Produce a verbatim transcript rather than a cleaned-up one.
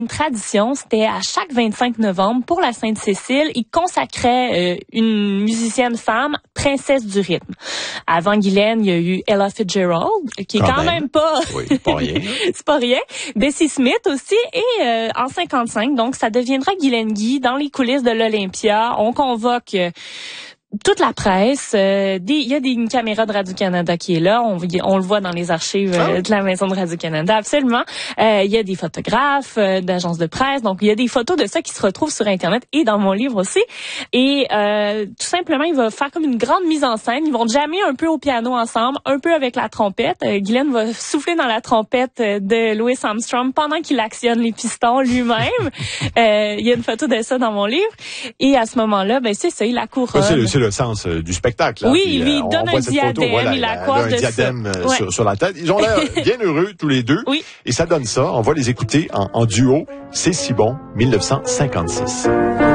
Une tradition, c'était à chaque vingt-cinq novembre, pour la Sainte-Cécile, ils consacraient euh, une musicienne femme, princesse du rythme. Avant Guylaine, il y a eu Ella Fitzgerald, qui est quand, quand même. même pas... Oui, pas rien. C'est pas rien. Bessie Smith aussi, et euh, en cinquante-cinq, donc ça deviendra Guylaine Guy dans les coulisses de l'Olympia. On convoque... Euh, toute la presse, euh, des, il y a des, une caméra de Radio-Canada qui est là, on, on le voit dans les archives euh, oh. de la maison de Radio-Canada, absolument. Euh, il y a des photographes euh, d'agences de presse, donc il y a des photos de ça qui se retrouvent sur Internet et dans mon livre aussi. Et euh, tout simplement, il va faire comme une grande mise en scène. Ils vont jammer un peu au piano ensemble, un peu avec la trompette. Euh, Guylaine va souffler dans la trompette de Louis Armstrong pendant qu'il actionne les pistons lui-même. euh, il y a une photo de ça dans mon livre. Et à ce moment-là, ben c'est ça, il la couronne. Le sens euh, du spectacle. Là. Oui, Puis, il lui euh, donne un diadème, photo, voilà, il accorde un diadème ça. Euh, ouais. sur, sur la tête. Ils ont l'air bien heureux tous les deux. Oui. Et ça donne ça. On va les écouter en, en duo. C'est si bon, mille neuf cent cinquante-six.